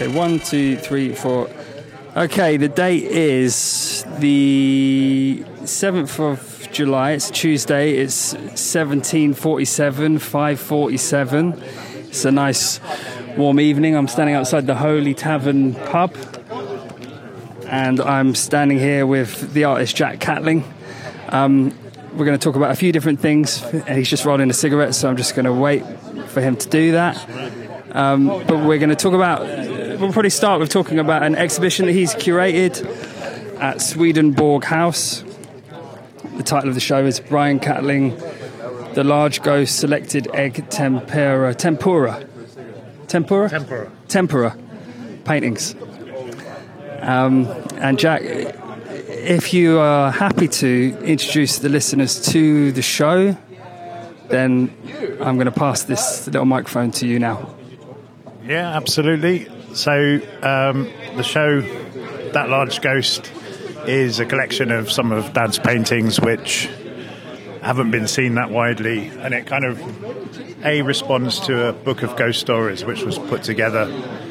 Okay, 1, 2, 3, 4. Okay, the date is the 7th of July. It's Tuesday. It's 17:47, 5:47. It's a nice warm evening. I'm standing outside the Holy Tavern pub, and I'm standing here with the artist Jack Catling. We're going to talk about a few different things, and he's just rolling a cigarette, so I'm just going to wait for him to do that. But we're going to talk about, we'll probably start with talking about an exhibition that he's curated at Swedenborg House. The title of the show is Brian Catling, The Large Ghost Selected Egg Tempura Paintings. And Jack, if you are happy to introduce the listeners to the show, then I'm going to pass this little microphone to you now. Yeah, absolutely. So the show, That Large Ghost, is a collection of some of Dad's paintings which haven't been seen that widely, and it kind of responds to a book of ghost stories which was put together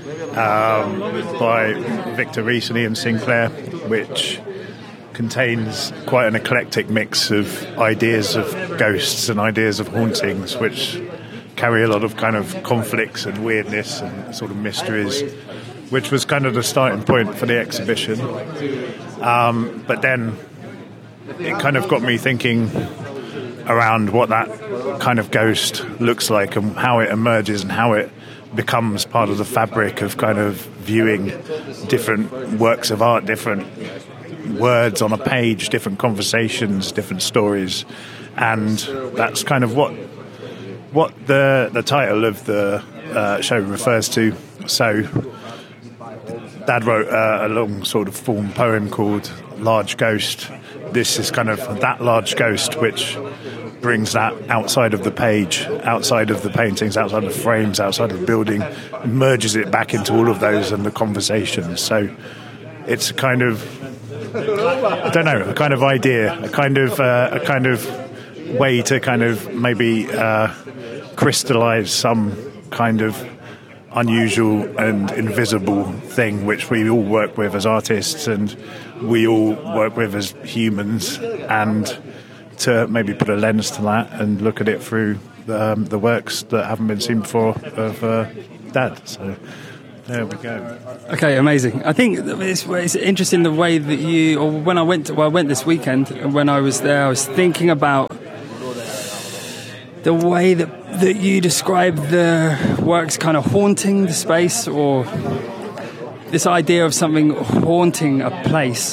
by Victor Reese and Ian Sinclair, which contains quite an eclectic mix of ideas of ghosts and ideas of hauntings, which carry a lot of kind of conflicts and weirdness and sort of mysteries, which was kind of the starting point for the exhibition. But then it kind of got me thinking around what that kind of ghost looks like and how it emerges and how it becomes part of the fabric of kind of viewing different works of art, different words on a page, different conversations, different stories. And that's kind of what the title of the show refers to. So Dad wrote a long sort of form poem called Large Ghost. This is kind of that large ghost which brings that outside of the page, outside of the paintings, outside of the frames, outside of the building, merges it back into all of those and the conversations. So it's a kind of, I don't know, a kind of idea, a kind of way to kind of maybe crystallize some kind of unusual and invisible thing which we all work with as artists and we all work with as humans, and to maybe put a lens to that and look at it through the works that haven't been seen before of Dad. So there we go. Okay, amazing. I think it's interesting the way that you, or when I went this weekend, and when I was there, I was thinking about the way that you describe the works kind of haunting the space, or this idea of something haunting a place.